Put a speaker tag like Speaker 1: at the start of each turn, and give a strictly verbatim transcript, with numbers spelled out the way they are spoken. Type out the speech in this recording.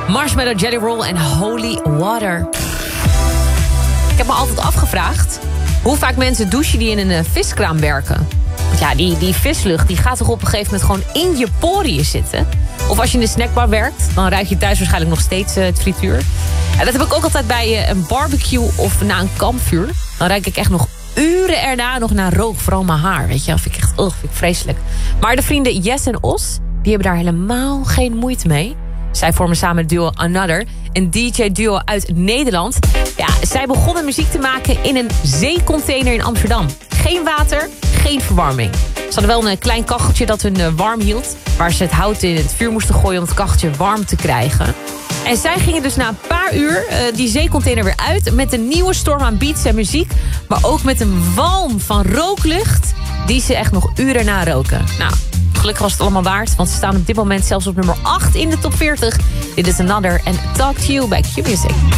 Speaker 1: Marshmallow Jelly Roll en Holy Water. Ik heb me altijd afgevraagd hoe vaak mensen douchen die in een uh, viskraam werken. Want ja, die, die vislucht die gaat toch op een gegeven moment gewoon in je poriën zitten. Of als je in de snackbar werkt, dan ruik je thuis waarschijnlijk nog steeds uh, het frituur. En dat heb ik ook altijd bij uh, een barbecue of na een kampvuur. Dan ruik ik echt nog uren erna nog naar rook, vooral mijn haar. Weet je, dat vind ik echt oh, vind ik vreselijk. Maar de vrienden Jess en Os, die hebben daar helemaal geen moeite mee. Zij vormen samen het duo Another, een D J-duo uit Nederland. Ja, zij begonnen muziek te maken in een zeecontainer in Amsterdam. Geen water, geen verwarming. Ze hadden wel een klein kacheltje dat hun warm hield, waar ze het hout in het vuur moesten gooien om het kacheltje warm te krijgen. En zij gingen dus na een paar uur uh, die zeecontainer weer uit met een nieuwe storm aan beats en muziek, maar ook met een walm van rooklucht die ze echt nog uren na roken. Nou, gelukkig was het allemaal waard, want ze staan op dit moment zelfs op nummer acht in de top veertig. Dit is Another en Talk to You bij Q Music.